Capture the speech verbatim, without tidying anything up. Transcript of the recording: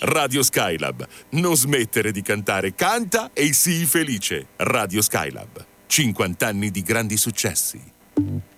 Radio Skylab. Non smettere di cantare, canta e sii felice. Radio Skylab. cinquanta anni di grandi successi.